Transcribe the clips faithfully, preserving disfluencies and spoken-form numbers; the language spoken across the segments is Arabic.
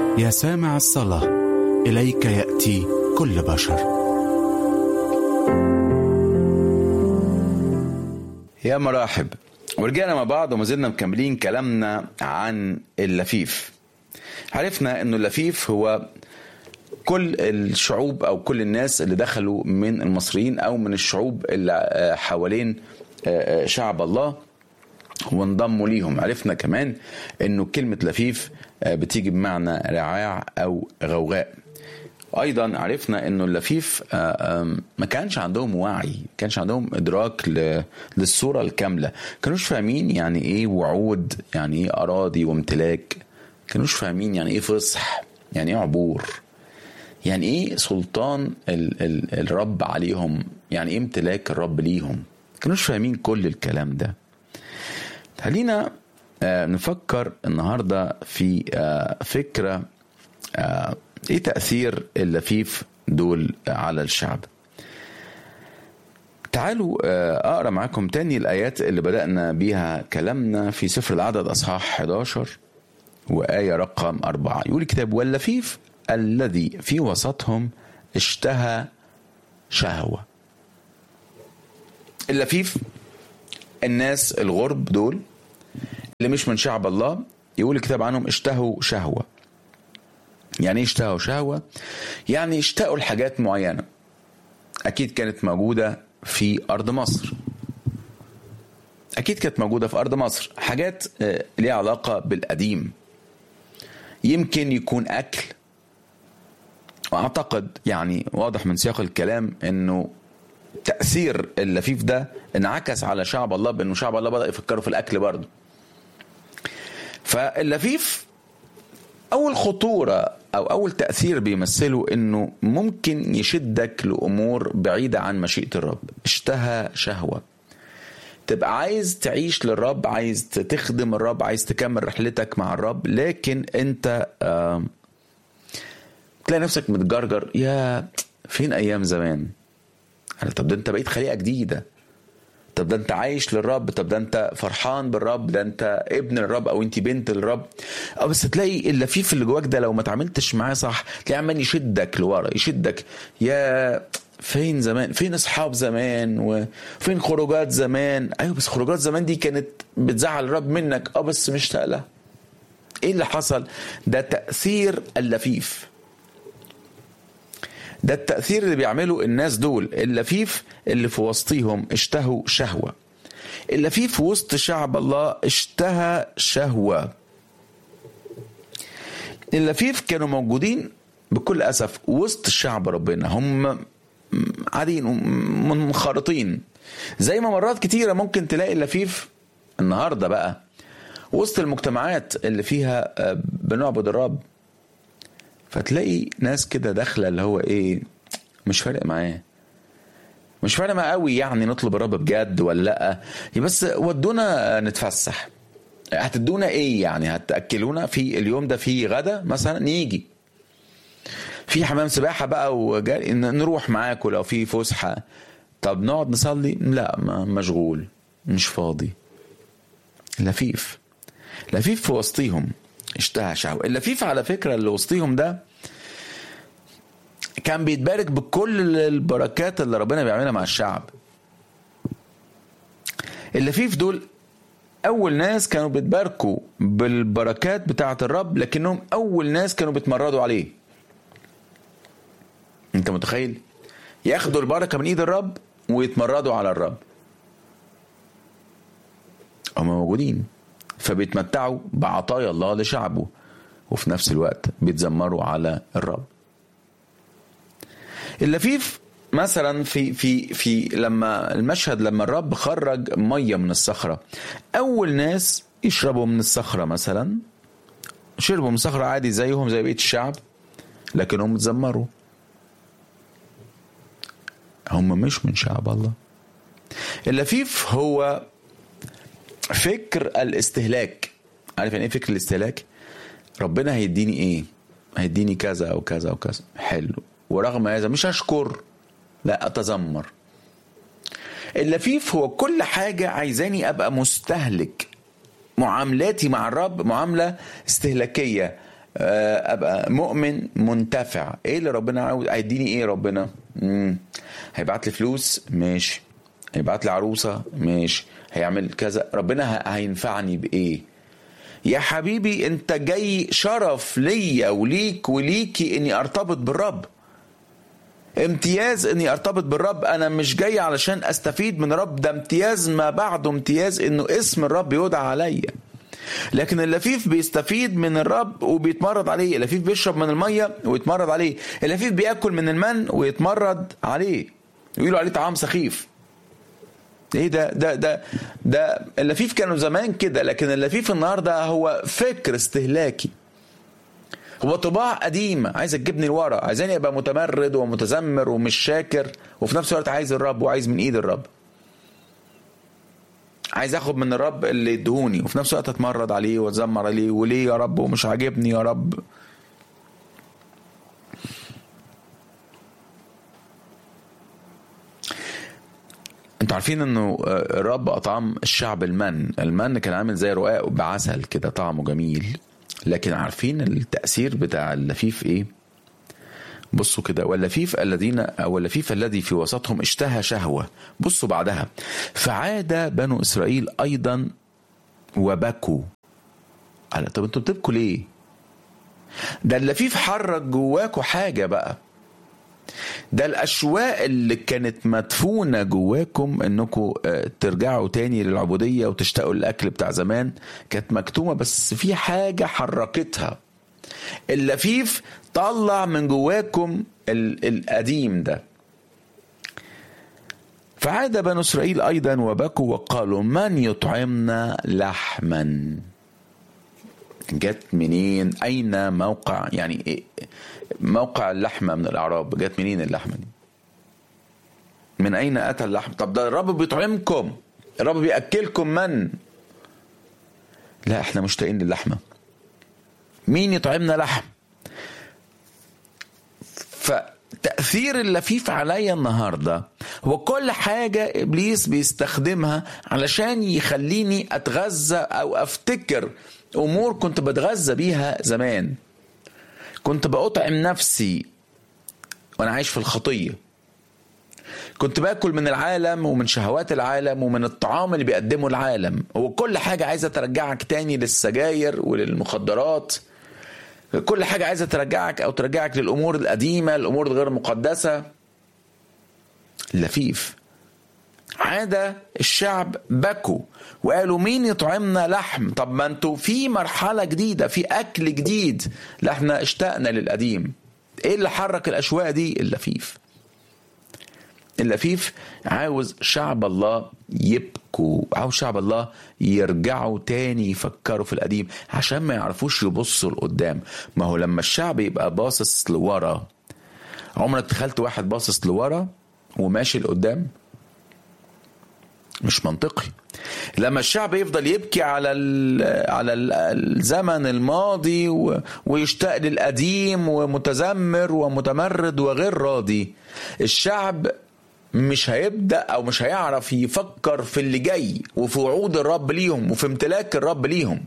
يا سامع الصلاة، إليك يأتي كل بشر. يا مرحب، ورجعنا مع بعض وما زلنا مكملين كلامنا عن اللفيف. عرفنا انه اللفيف هو كل الشعوب او كل الناس اللي دخلوا من المصريين او من الشعوب اللي حوالين شعب الله وانضموا ليهم. عرفنا كمان انه كلمة لفيف بتيجي بمعنى رعاع او غوغاء. ايضا عرفنا انه اللفيف ما كانش عندهم وعي، ما كانش عندهم ادراك للصورة الكاملة، كانوش فاهمين يعني ايه وعود، يعني ايه اراضي وامتلاك، كانوش فاهمين يعني ايه فصح، يعني ايه عبور، يعني ايه سلطان ال ال الرب عليهم، يعني ايه امتلاك الرب ليهم، كانوش فاهمين كل الكلام ده. خلينا آه نفكر النهاردة في آه فكرة آه ايه تأثير اللفيف دول على الشعب. تعالوا آه اقرأ معاكم تاني الآيات اللي بدأنا بيها كلامنا في سفر العدد أصحاح إحدى عشر وآية رقم أربعة. يقول الكتاب: واللفيف الذي في وسطهم اشتهى شهوة. اللفيف الناس الغرب دول اللي مش من شعب الله، يقول الكتاب عنهم اشتهوا شهوة. يعني اشتهوا شهوة يعني اشتهوا الحاجات معينة أكيد كانت موجودة في أرض مصر، أكيد كانت موجودة في أرض مصر حاجات ليها علاقة بالقديم، يمكن يكون أكل. وأعتقد يعني واضح من سياق الكلام أنه تأثير اللفيف ده انعكس على شعب الله، بأنه شعب الله بدأ يفكروا في الأكل برضه. فاللفيف أول خطورة أو أول تأثير بيمثله أنه ممكن يشدك لأمور بعيدة عن مشيئة الرب. اشتهى شهوة، تبقى عايز تعيش للرب، عايز تخدم الرب، عايز تكمل رحلتك مع الرب، لكن أنت آه تلاقي نفسك متجرجر. يا فين أيام زمان؟ طب ده أنت بقيت خليقة جديدة، طب ده انت عايش للرب، طب ده انت فرحان بالرب، ده انت ابن الرب او انت بنت الرب. اه بس تلاقي اللفيف اللي جواك ده لو ما تعاملتش معاه صح تلاقي عمال يشدك لورا، يشدك. يا فين زمان، فين اصحاب زمان، وفين خروجات زمان. ايوه بس خروجات زمان دي كانت بتزعل الرب منك. اه بس مشتاق لها. ايه اللي حصل؟ ده تأثير اللفيف، ده التأثير اللي بيعمله الناس دول. اللفيف اللي في وسطهم اشتهوا شهوة. اللفيف في وسط شعب الله اشتهى شهوة. اللفيف كانوا موجودين بكل أسف وسط الشعب ربنا، هم قاعدين منخرطين. زي ما مرات كتيرة ممكن تلاقي اللفيف النهاردة بقى وسط المجتمعات اللي فيها بنعبد الرب، فتلاقي ناس كده داخله اللي هو ايه، مش فارق معاه، مش فارق معاه قوي يعني نطلب الرب بجد ولا لا، بس ودونا نتفسح. هتدونا ايه يعني؟ هتاكلونا في اليوم ده في غدا مثلا، نيجي في حمام سباحه بقى وجاري نروح معاكم، لو في فسحه طب نقعد نصلي، لا مشغول مش فاضي. لفيف لفيف في وسطيهم اشتهى شهوة. اللفيف على فكرة اللي وسطيهم ده كان بيتبارك بكل البركات اللي ربنا بيعملها مع الشعب. اللفيف دول أول ناس كانوا بيتباركوا بالبركات بتاعة الرب، لكنهم أول ناس كانوا بيتمردوا عليه. أنت متخيل؟ ياخدوا البركة من إيد الرب ويتمردوا على الرب. هم موجودين فبيتمتعوا بعطايا الله لشعبه، وفي نفس الوقت بيتذمروا على الرب. اللفيف مثلا في في في لما المشهد لما الرب خرج ميه من الصخره، اول ناس يشربوا من الصخره مثلا شربوا من الصخره عادي زيهم زي بقيه الشعب، لكنهم اتذمروا. هم مش من شعب الله. اللفيف هو فكر الاستهلاك. عارف يعني ايه فكر الاستهلاك؟ ربنا هيديني ايه؟ هيديني كذا وكذا وكذا، حلو، ورغم هذا مش هشكر، لا اتذمر. اللفيف هو كل حاجة عايزاني ابقى مستهلك، معاملاتي مع الرب معاملة استهلاكية، ابقى مؤمن منتفع. ايه اللي ربنا عاوز هيديني؟ ايه ربنا؟ مم. هيبعت لي فلوس؟ ماشي. هيبعت لي عروسة؟ ماشي. هيعمل كذا. ربنا هينفعني بايه؟ يا حبيبي انت جاي شرف ليا وليك وليكي اني ارتبط بالرب، امتياز اني ارتبط بالرب. انا مش جاي علشان استفيد من الرب، ده امتياز ما بعده امتياز انه اسم الرب يدعى عليا. لكن اللفيف بيستفيد من الرب وبيتمرد عليه، اللفيف بيشرب من المية ويتمرد عليه، اللفيف بيأكل من المن ويتمرد عليه، ويقولوا عليه طعام سخيف. ايه ده ده ده ده اللفيف كانوا زمان كده، لكن اللفيف النهارده هو فكر استهلاكي، هو طباع قديمة عايزة تجيبني لورا، عايزاني ابقى متمرد ومتذمر ومش شاكر، وفي نفس الوقت عايز الرب وعايز من ايد الرب، عايز اخد من الرب اللي يدهوني وفي نفس الوقت اتمرد عليه واتذمر عليه، وليه يا رب ومش عاجبني يا رب. انتوا عارفين انه الرب اطعم الشعب المن، المن كان عامل زي رقاق بعسل كده طعمه جميل، لكن عارفين التأثير بتاع اللفيف ايه؟ بصوا كده، واللفيف الذين او اللفيف الذي في وسطهم اشتهى شهوة. بصوا بعدها، فعاد بنو اسرائيل ايضا وبكوا. قال طب انتوا بتبكوا ليه؟ ده اللفيف حرك جواكوا حاجة بقى، ده الاشواق اللي كانت مدفونة جواكم انكم ترجعوا تاني للعبودية وتشتاقوا الاكل بتاع زمان كانت مكتومة، بس في حاجة حركتها. اللفيف طلع من جواكم القديم ده. فعاد بنو اسرائيل ايضا وبكوا وقالوا من يطعمنا لحما. جت منين؟ اين موقع يعني إيه موقع اللحمه من الاعراب؟ جت منين اللحمه دي؟ من اين اتى اللحم؟ طب ده الرب بيطعمكم، الرب بياكلكم من. لا احنا مشتاقين للحمه. مين يطعمنا لحم؟ فتأثير اللفيف عليا النهاردة هو كل حاجة إبليس بيستخدمها علشان يخليني أتغذى أو أفتكر أمور كنت بتغذى بيها زمان، كنت بأطعم نفسي وأنا عايش في الخطية، كنت باكل من العالم ومن شهوات العالم ومن الطعام اللي بيقدمه العالم. هو كل حاجة عايزة ترجعك تاني للسجاير وللمخدرات، كل حاجة عايزة ترجعك أو ترجعك للأمور القديمة، الأمور الغير مقدسة. اللفيف عاد الشعب بكوا وقالوا مين يطعمنا لحم. طب ما انتوا في مرحلة جديدة، في أكل جديد، لا احنا اشتقنا للقديم. ايه اللي حرك الأشواق دي؟ اللفيف. اللفيف عاوز شعب الله يبكوا، عاوز شعب الله يرجعوا تاني يفكروا في القديم عشان ما يعرفوش يبصوا لقدام. ما هو لما الشعب يبقى باصص لورا، عمرك تخيلت واحد باصص لورا وماشي لقدام؟ مش منطقي. لما الشعب يفضل يبكي على ال على ال الزمن الماضي ويشتاق للقديم ومتذمر ومتمرد وغير راضي، الشعب مش هيبدأ أو مش هيعرف يفكر في اللي جاي وفي وعود الرب ليهم وفي امتلاك الرب ليهم.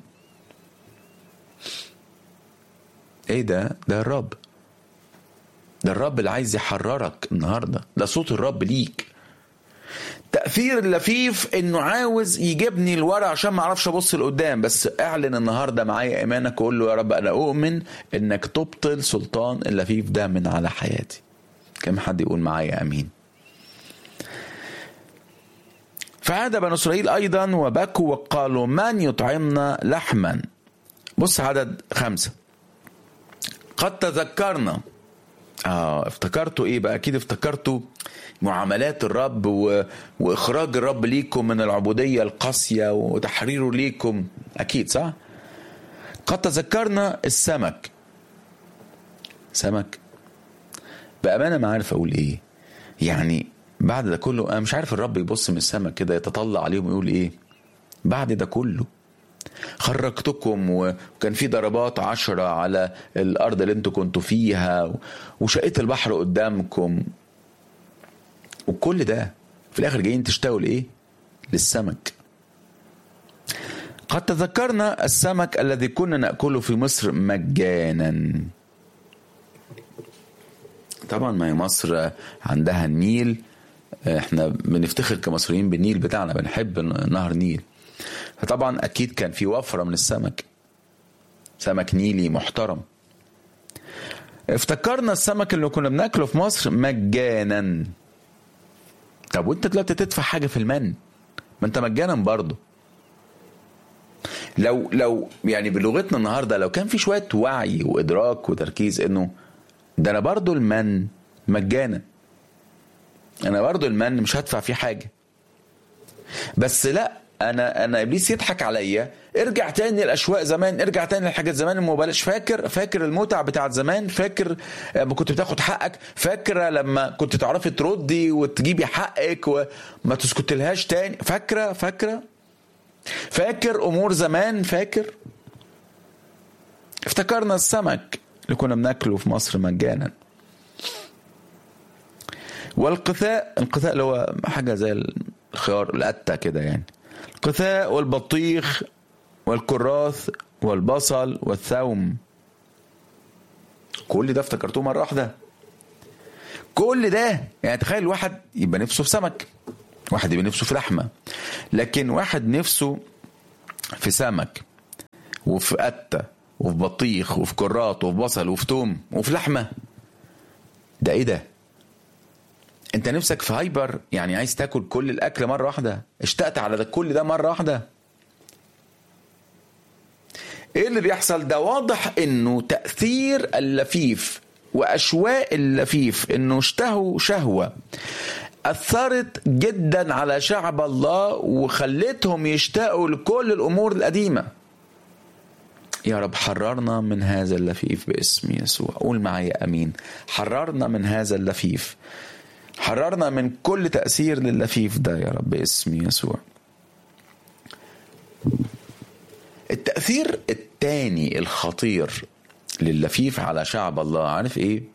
ايه ده؟ ده الرب، ده الرب اللي عايز يحررك النهاردة، ده صوت الرب ليك. تأثير اللفيف انه عاوز يجيبني لورا عشان ما اعرفش ابص لقدام. بس اعلن النهارده معايا ايمانك وقول له يا رب انا اؤمن انك تبطل سلطان اللفيف ده من على حياتي. كم حد يقول معايا امين؟ فعاد بنو اسرائيل ايضا وبكوا وقالوا من يطعمنا لحما. بص عدد خمسة، قد تذكرنا. اه افتكرتوا ايه بقى؟ اكيد افتكرتوا معاملات الرب و... واخراج الرب ليكم من العبودية القاسية وتحريره ليكم، اكيد صح؟ قد تذكرنا السمك. سمك بأمانة ما عارف اقول ايه يعني بعد ده كله. انا مش عارف الرب يبص من السمك كده يتطلع عليهم ويقول ايه بعد ده كله؟ خرجتكم وكان في ضربات عشرة على الارض اللي انتوا كنتوا فيها وشقيت البحر قدامكم، وكل ده في الاخر جايين تشتاقوا لايه؟ للسمك. قد تذكرنا السمك الذي كنا نأكله في مصر مجانا. طبعا ما هي مصر عندها النيل، احنا بنفتخر كمصريين بالنيل بتاعنا، بنحب نهر نيل، فطبعا اكيد كان في وفرة من السمك، سمك نيلي محترم. افتكرنا السمك اللي كنا بناكله في مصر مجانا. طب وانت دلوقتي تدفع حاجة في المن؟ ما انت مجانا برضه. لو لو يعني بلغتنا النهارده لو كان في شويه وعي وادراك وتركيز انه ده انا برضو المن مجانا، انا برضو المن مش هدفع فيه حاجه، بس لا، انا انا ابليس يضحك عليا. ارجع تاني الاشواق زمان، ارجع تاني لحاجات زمان المبالغ، فاكر فاكر المتع بتاعت زمان، فاكر لما كنت بتاخد حقك، فاكره لما كنت تعرفي تردي وتجيبي حقك وما تسكتلهاش تاني، فاكره فاكره فاكر امور زمان، فاكر. افتكرنا السمك اللي كنا بناكله في مصر مجانا. والقثاء، القثاء اللي هو حاجه زي الخيار القتة كده يعني، القثاء والبطيخ والكراث والبصل والثوم، كل ده افتكرتوه مره واحده. كل ده يعني تخيل الواحد يبقى نفسه في سمك، واحد يبقى نفسه في لحمه، لكن واحد نفسه في سمك وفي قتة وفي بطيخ وفي كراث وفي بصل وفي توم وفي لحمه. ده ايه ده؟ انت نفسك في هايبر، يعني عايز تاكل كل الاكل مره واحده، اشتقت على ده كل ده مره واحده. ايه اللي بيحصل ده؟ واضح انه تأثير اللفيف واشواق اللفيف، انه اشتهوا شهوه اثرت جدا على شعب الله وخلتهم يشتاقوا لكل الامور القديمه. يا رب حررنا من هذا اللفيف باسم يسوع. قول معايا امين. حررنا من هذا اللفيف، حررنا من كل تأثير لللفيف ده يا رب باسم يسوع. التأثير الثاني الخطير لللفيف على شعب الله، عارف ايه؟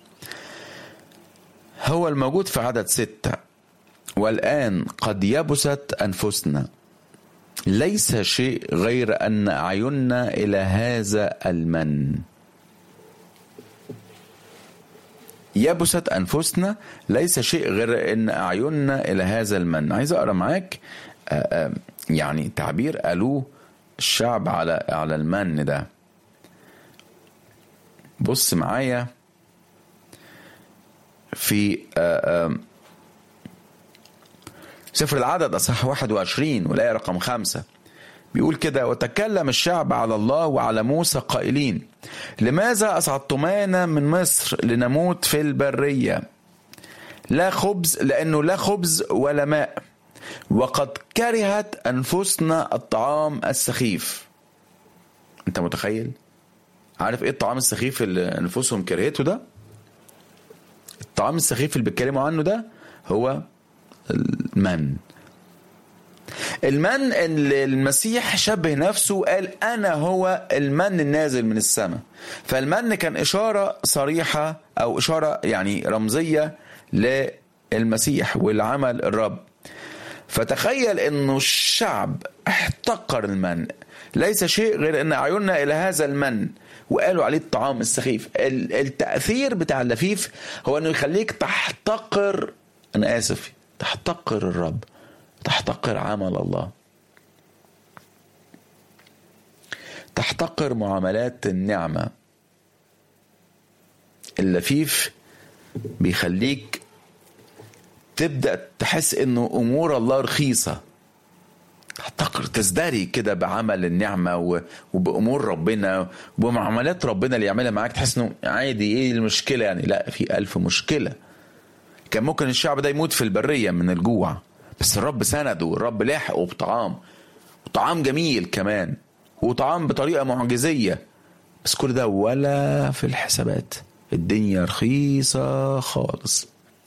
هو الموجود في عدد ستة: والآن قد يبست أنفسنا، ليس شيء غير أن أعيننا إلى هذا المن. يبست أنفسنا، ليس شيء غير أن أعيننا إلى هذا المن. عايز أقرأ معاك يعني تعبير قالوه الشعب على على المن ده. بص معايا في سفر العدد أصحاح واحد وعشرين والآية رقم خمسة، بيقول كده: وتكلم الشعب على الله وعلى موسى قائلين: لماذا أصعدتمانا من مصر لنموت في البرية؟ لا خبز، لأنه لا خبز ولا ماء، وقد كرهت أنفسنا الطعام السخيف. أنت متخيل؟ عارف إيه الطعام السخيف اللي أنفسهم كرهته ده؟ الطعام السخيف اللي بيتكلموا عنه ده هو المن. المن اللي المسيح شبه نفسه وقال أنا هو المن النازل من السماء. فالمن كان إشارة صريحة أو إشارة يعني رمزية للمسيح والعمل الرب. فتخيل أنه الشعب احتقر المن، ليس شيء غير أن أعيننا إلى هذا المن، وقالوا عليه الطعام السخيف. التأثير بتاع اللفيف هو أنه يخليك تحتقر، أنا آسف، تحتقر الرب، تحتقر عمل الله، تحتقر معاملات النعمة. اللفيف بيخليك تبدأ تحس انه امور الله رخيصة، تحتقر، تزدري كده بعمل النعمة وبأمور ربنا وبمعاملات ربنا اللي يعملها معاك، تحس انه عادي، ايه المشكلة يعني؟ لا، في ألف مشكلة. كان ممكن الشعب ده يموت في البرية من الجوع، بس الرب سنده، الرب لاحقه بطعام، وطعام جميل كمان، وطعام بطريقة معجزية. بس كل ده ولا في الحسابات، الدنيا رخيصة خالص.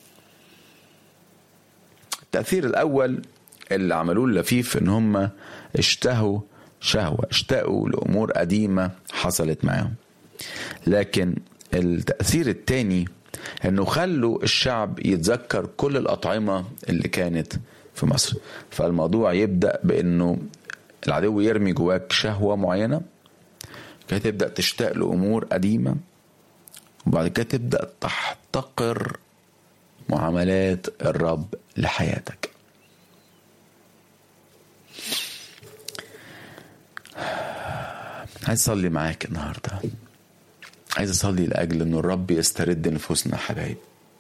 التأثير الأول اللي عملوه اللفيف ان هم اشتهوا شهوة، اشتاقوا لأمور قديمة حصلت معهم. لكن التأثير الثاني انه خلوا الشعب يتذكر كل الأطعمة اللي كانت في مصر. فالموضوع يبدأ بانه العدو يرمي جواك شهوة معينة، كده تبدأ تشتاق لأمور قديمة، وبعد كده تبدأ تحتقر معاملات الرب لحياتك. عايز أصلي معاك النهاردة، عايز أصلي لأجل أن الرب يسترد نفوسنا حبايب.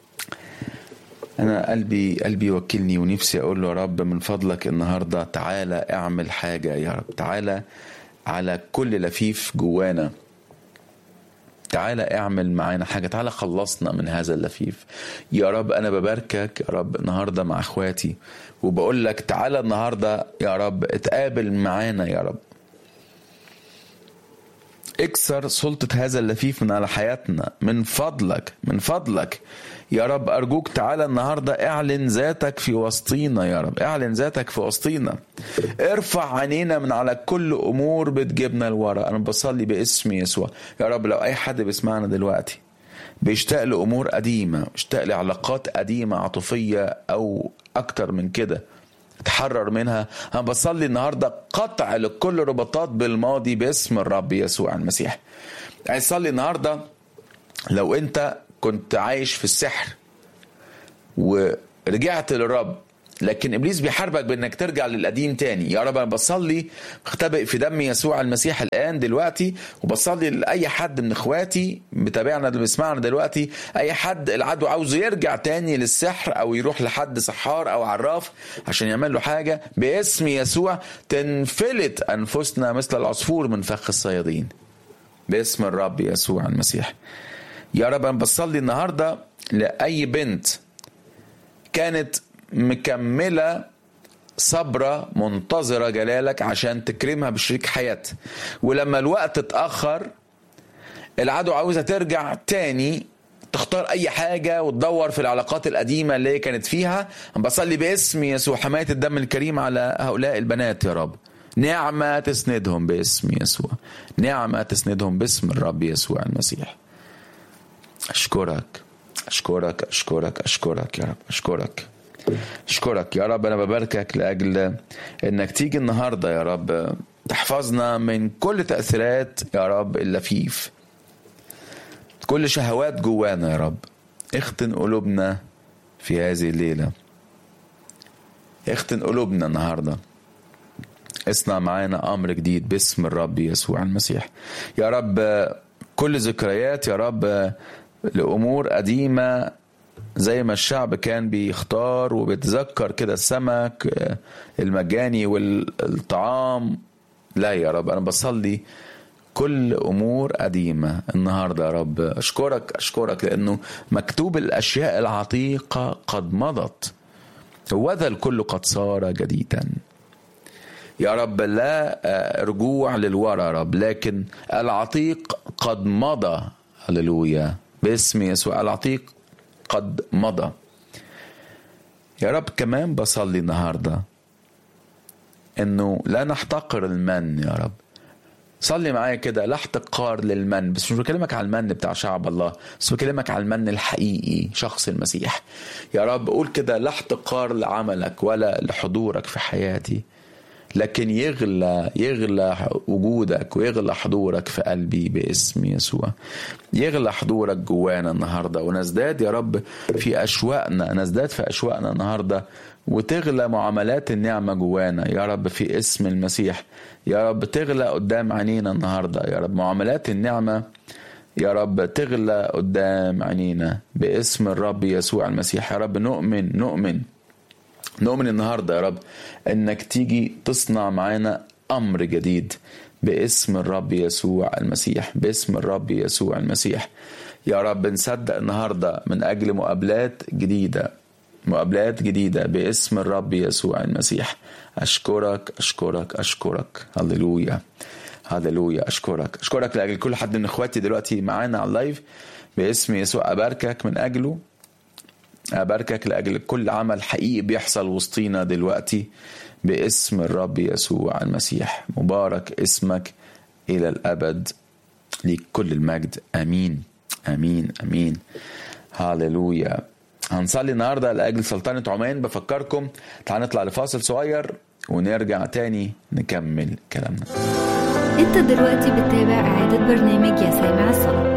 أنا قلبي قلبي وكلني ونفسي أقول له يا رب من فضلك النهاردة تعالى اعمل حاجة يا رب، تعالى على كل لفيف جوانا، تعالى اعمل معانا حاجة، تعالى خلصنا من هذا اللفيف يا رب. أنا بباركك يا رب النهاردة مع أخواتي، وبقول لك تعالى النهاردة يا رب اتقابل معانا يا رب، اكسر سلطة هذا اللفيف من على حياتنا من فضلك من فضلك يا رب. أرجوك تعالى النهاردة اعلن ذاتك في وسطينا يا رب، اعلن ذاتك في وسطينا، ارفع عينينا من على كل أمور بتجيبنا لورا. أنا بصلي باسم يسوع يا رب لو أي حد بيسمعنا دلوقتي بيشتاق لأمور قديمة، اشتاق لعلاقات قديمة عاطفية أو أكتر من كده تحرر منها، أنا بصلي النهاردة قطع لكل رباطات بالماضي باسم الرب يسوع المسيح. عايز أصلي النهاردة لو أنت كنت عايش في السحر ورجعت للرب لكن إبليس بيحاربك بأنك ترجع للقديم تاني، يا رب أنا بصلي اختبئ في دم يسوع المسيح الآن دلوقتي، وبصلي لأي حد من إخواتي بتابعنا اللي بيسمعنا دلوقتي، أي حد العدو عاوزه يرجع تاني للسحر أو يروح لحد سحار أو عراف عشان يعمل له حاجة، باسم يسوع تنفلت أنفسنا مثل العصفور من فخ الصيادين باسم الرب يسوع المسيح. يا رب أنا بصلي النهاردة لأي بنت كانت مكملة صبرة منتظرة جلالك عشان تكرمها بشريك حياة، ولما الوقت اتأخر العدو عاوزة ترجع تاني تختار أي حاجة وتدور في العلاقات القديمة اللي كانت فيها. بصلي باسم يسوع حماية الدم الكريم على هؤلاء البنات يا رب، نعمة تسندهم باسم يسوع، نعمة تسندهم باسم الرب يسوع المسيح. أشكرك أشكرك أشكرك أشكرك يا رب، أشكرك أشكرك يا رب. أنا بباركك لأجل أنك تيجي النهاردة يا رب تحفظنا من كل تأثيرات يا رب اللفيف، كل شهوات جوانا يا رب. اختن قلوبنا في هذه الليلة، اختن قلوبنا النهاردة، اصنع معانا أمر جديد باسم الرب يسوع المسيح يا رب. كل ذكريات يا رب لأمور قديمة زي ما الشعب كان بيختار وبيتذكر كده السمك المجاني والطعام، لا يا رب أنا بصلي كل أمور قديمة النهاردة يا رب. أشكرك أشكرك لأنه مكتوب الأشياء العتيقة قد مضت وذا الكل قد صار جديدا يا رب. لا رجوع للورا يا رب، لكن العتيق قد مضى. هللويا باسم يسوع، العتيق قد مضى يا رب. كمان بصلي النهاردة انه لا نحتقر المن يا رب. صلي معايا كده، لا احتقار للمن، بس مش بكلمك على المن بتاع شعب الله، بس بكلمك على المن الحقيقي شخص المسيح يا رب. قول كده لا احتقار لعملك ولا لحضورك في حياتي، لكن يغلى يغلى وجودك ويغلى حضورك في قلبي باسم يسوع. يغلى حضورك جوانا النهاردة ونزداد يا رب في أشواقنا، نزداد في أشواقنا النهاردة، وتغلى معاملات النعمة جوانا يا رب في اسم المسيح يا رب. تغلى قدام عينينا النهاردة يا رب معاملات النعمة يا رب، تغلى قدام عينينا باسم الرب يسوع المسيح يا رب. نؤمن نؤمن نؤمن النهاردة يا رب انك تيجي تصنع معانا امر جديد باسم الرب يسوع المسيح، باسم الرب يسوع المسيح يا رب. نصدق النهاردة من اجل مقابلات جديدة، مقابلات جديدة باسم الرب يسوع المسيح. اشكرك اشكرك اشكرك هللويا هللويا. اشكرك اشكرك لاجل كل حد من اخواتي دلوقتي معانا على اللايف باسم يسوع. اباركك من اجله، أباركك لأجل كل عمل حقيقي بيحصل وسطينا دلوقتي باسم الرب يسوع المسيح. مبارك اسمك إلى الأبد، ليك كل المجد. أمين أمين أمين هاليلويا. هنصلي النهاردة لأجل سلطنة عمان. بفكركم تعالوا نطلع لفاصل صغير ونرجع تاني نكمل كلامنا. انت دلوقتي بتتابع إعادة برنامج يا سامع الصلاة.